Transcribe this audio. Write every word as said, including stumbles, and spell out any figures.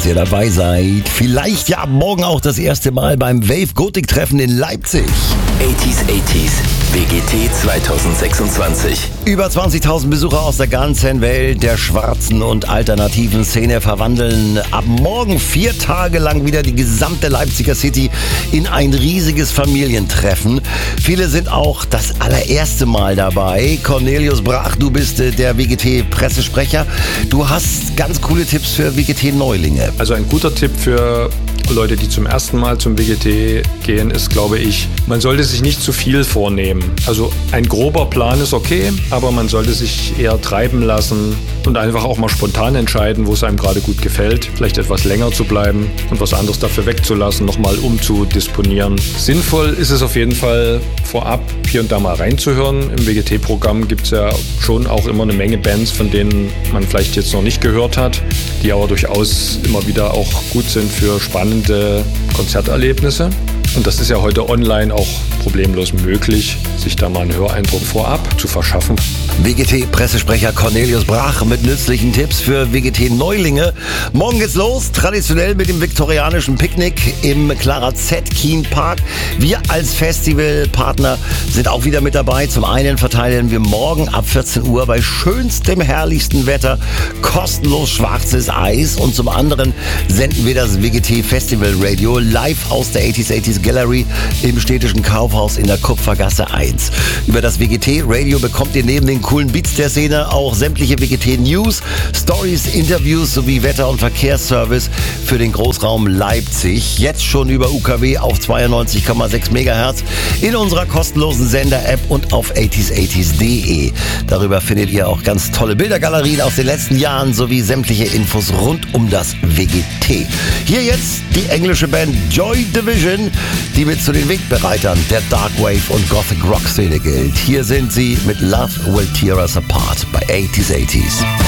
dass ihr dabei seid. Vielleicht ja ab morgen auch das erste Mal beim Wave Gothic Treffen in Leipzig. achtziger, achtziger, W G T zwanzig sechsundzwanzig. Über zwanzigtausend Besucher aus der ganzen Welt der schwarzen und alternativen Szene verwandeln ab morgen vier Tage lang wieder die gesamte Leipziger City in ein riesiges Familientreffen. Viele sind auch das allererste Mal dabei. Cornelius Brach, du bist äh, der W G T-Pressesprecher. Du hast ganz coole Tipps für W G T-Neulinge. Also ein guter Tipp für Leute, die zum ersten Mal zum W G T gehen, ist, glaube ich, man sollte sich nicht zu viel vornehmen. Also ein grober Plan ist okay, aber man sollte sich eher treiben lassen und einfach auch mal spontan entscheiden, wo es einem gerade gut gefällt. Vielleicht etwas länger zu bleiben und was anderes dafür wegzulassen, nochmal umzudisponieren. Sinnvoll ist es auf jeden Fall, vorab hier und da mal reinzuhören. Im W G T-Programm gibt es ja schon auch immer eine Menge Bands, von denen man vielleicht jetzt noch nicht gehört hat, die aber durchaus immer wieder auch gut sind für spannende Konzerterlebnisse. Und das ist ja heute online auch problemlos möglich, sich da mal einen Höreindruck vorab zu verschaffen. W G T-Pressesprecher Cornelius Brach mit nützlichen Tipps für W G T-Neulinge. Morgen geht's los, traditionell mit dem viktorianischen Picknick im Clara Z Keen Park. Wir als Festivalpartner sind auch wieder mit dabei. Zum einen verteilen wir morgen ab vierzehn Uhr bei schönstem, herrlichstem Wetter kostenlos schwarzes Eis. Und zum anderen senden wir das W G T-Festival Radio live aus der achtziger, achtziger Gallery im städtischen Kaufhaus in der Kupfergasse eins. Über das W G T-Radio bekommt ihr neben den coolen Beats der Szene auch sämtliche W G T-News, Stories, Interviews sowie Wetter- und Verkehrsservice für den Großraum Leipzig. Jetzt schon über U K W auf zweiundneunzig Komma sechs Megahertz in unserer kostenlosen Sender-App und auf achtziger, achtziger punkt de. Darüber findet ihr auch ganz tolle Bildergalerien aus den letzten Jahren sowie sämtliche Infos rund um das W G T. Hier jetzt die englische Band Joy Division, die mit zu den Wegbereitern der Dark Wave und Gothic Rock Szene gilt. Hier sind sie mit Love Will Tear Us Apart bei achtziger, achtziger.